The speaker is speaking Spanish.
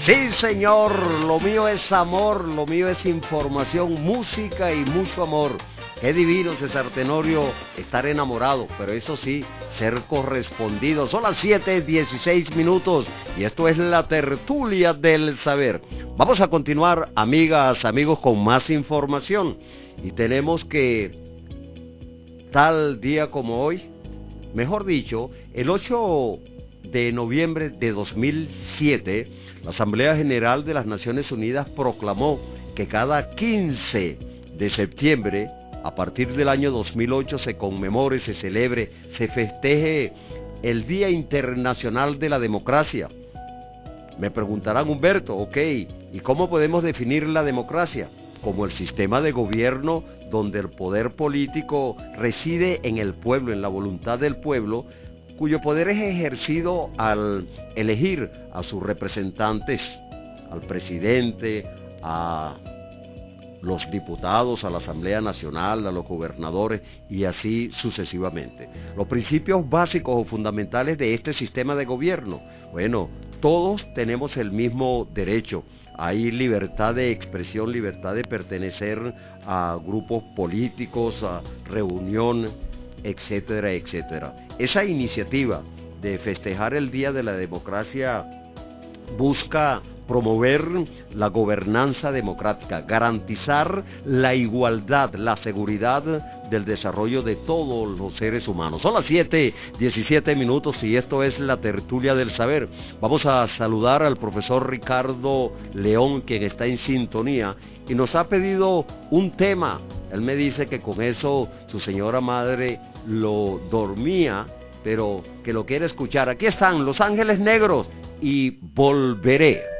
Sí, señor, lo mío es amor, lo mío es información, música y mucho amor. Qué divino, César Tenorio, estar enamorado, pero eso sí, ser correspondido. Son las 7:16 y esto es la tertulia del saber. Vamos a continuar, amigas, amigos, con más información. Y tenemos que, tal día como hoy, mejor dicho, el 8 de noviembre de 2007, la Asamblea General de las Naciones Unidas proclamó que cada 15 de septiembre, a partir del año 2008, se conmemore, se celebre, se festeje el Día Internacional de la Democracia. Me preguntarán, Humberto, ok, ¿y cómo podemos definir la democracia? Como el sistema de gobierno donde el poder político reside en el pueblo, en la voluntad del pueblo, cuyo poder es ejercido al elegir a sus representantes, al presidente, a los diputados, a la Asamblea Nacional, a los gobernadores y así sucesivamente. Los principios básicos o fundamentales de este sistema de gobierno, bueno, todos tenemos el mismo derecho. Hay libertad de expresión, libertad de pertenecer a grupos políticos, a reunión, etcétera, etcétera. Esa iniciativa de festejar el Día de la Democracia busca promover la gobernanza democrática, garantizar la igualdad, la seguridad del desarrollo de todos los seres humanos. Son las 7:17 y esto es la tertulia del saber. Vamos a saludar al profesor Ricardo León, quien está en sintonía y nos ha pedido un tema. Él me dice que con eso su señora madre lo dormía, pero que lo quiere escuchar. Aquí están Los Ángeles Negros y Volveré.